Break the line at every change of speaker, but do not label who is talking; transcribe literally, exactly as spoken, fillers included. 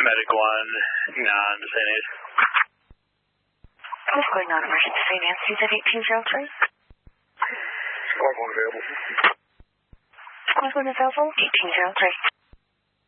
Medic one, non Saint A's.
What's going on, emergency Saint Nancy's at eighteen oh three?
Squad one available.
Squad one available, eighteen oh three.